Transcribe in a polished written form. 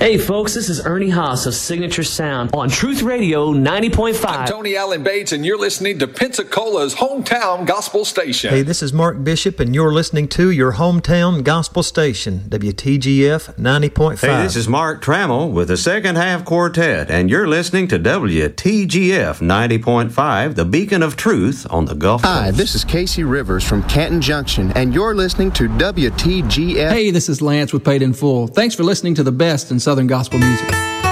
Hey folks, this is Ernie Haas of Signature Sound on Truth Radio 90.5. I'm Tony Allen Bates, and you're listening to Pensacola's hometown gospel station. Hey, this is Mark Bishop, and you're listening to your hometown gospel station, WTGF 90.5. Hey, this is Mark Trammell with the Second Half Quartet, and you're listening to WTGF 90.5, the beacon of truth on the Gulf Coast. Hi, this is Casey Rivers from Canton Junction, and you're listening to WTGF. Hey, this is Lance with Paid in Full. Thanks for listening to the best in Southern gospel music.